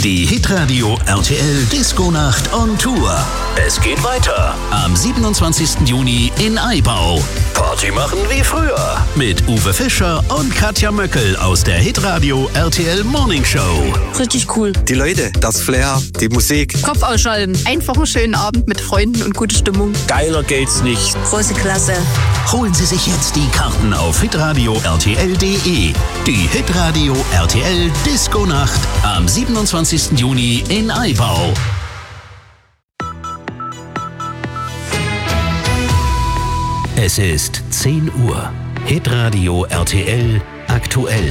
Die Hitradio RTL Disco-Nacht on Tour. Es geht weiter am 27. Juni in Aibau. Party machen wie früher mit Uwe Fischer und Katja Möckel aus der Hitradio RTL Morning Show. Richtig cool. Die Leute, das Flair, die Musik. Kopf ausschalten. Einfach einen schönen Abend mit Freunden und gute Stimmung. Geiler geht's nicht. Große Klasse. Holen Sie sich jetzt die Karten auf hitradio rtl.de. Die Hitradio RTL Disco-Nacht am 27. Juni in Aibau. Es ist 10 Uhr. Hitradio RTL aktuell.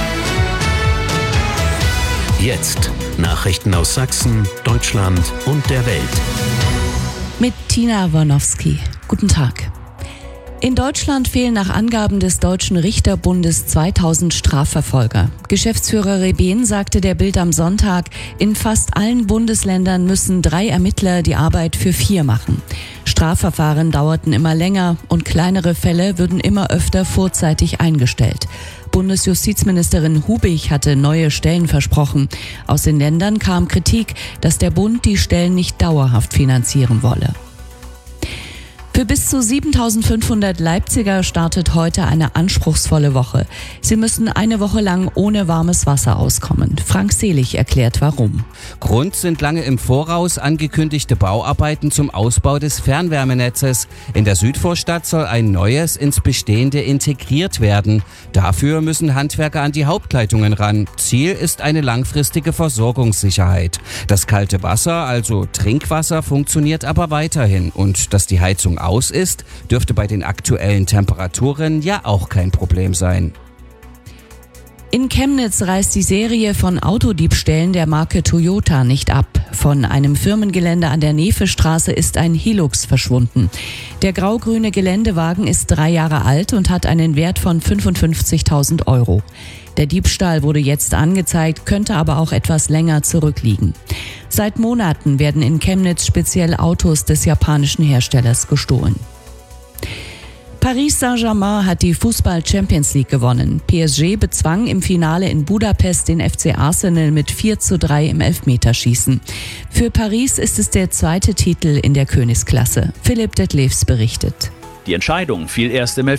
Jetzt Nachrichten aus Sachsen, Deutschland und der Welt. Mit Tina Warnowski. Guten Tag. In Deutschland fehlen nach Angaben des Deutschen Richterbundes 2000 Strafverfolger. Geschäftsführer Rebehn sagte der Bild am Sonntag, in fast allen Bundesländern müssen 3 Ermittler die Arbeit für 4 machen. Strafverfahren dauerten immer länger und kleinere Fälle würden immer öfter vorzeitig eingestellt. Bundesjustizministerin Hubig hatte neue Stellen versprochen. Aus den Ländern kam Kritik, dass der Bund die Stellen nicht dauerhaft finanzieren wolle. Für bis zu 7.500 Leipziger startet heute eine anspruchsvolle Woche. Sie müssen eine Woche lang ohne warmes Wasser auskommen. Frank Selig erklärt, warum. Grund sind lange im Voraus angekündigte Bauarbeiten zum Ausbau des Fernwärmenetzes. In der Südvorstadt soll ein neues ins Bestehende integriert werden. Dafür müssen Handwerker an die Hauptleitungen ran. Ziel ist eine langfristige Versorgungssicherheit. Das kalte Wasser, also Trinkwasser, funktioniert aber weiterhin. Und dass die Heizung aus ist, dürfte bei den aktuellen Temperaturen ja auch kein Problem sein. In Chemnitz reißt die Serie von Autodiebstählen der Marke Toyota nicht ab. Von einem Firmengelände an der Nefestraße ist ein Hilux verschwunden. Der grau-grüne Geländewagen ist 3 Jahre alt und hat einen Wert von 55.000 €. Der Diebstahl wurde jetzt angezeigt, könnte aber auch etwas länger zurückliegen. Seit Monaten werden in Chemnitz speziell Autos des japanischen Herstellers gestohlen. Paris Saint-Germain hat die Fußball-Champions League gewonnen. PSG bezwang im Finale in Budapest den FC Arsenal mit 4:3 im Elfmeterschießen. Für Paris ist es der 2. Titel in der Königsklasse. Philipp Detlefs berichtet. Die Entscheidung fiel erst im